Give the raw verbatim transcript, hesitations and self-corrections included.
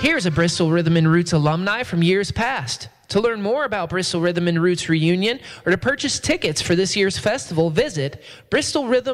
Here's a Bristol Rhythm and Roots alumni from years past. To learn more about Bristol Rhythm and Roots reunion or to purchase tickets for this year's festival, visit bristol rhythm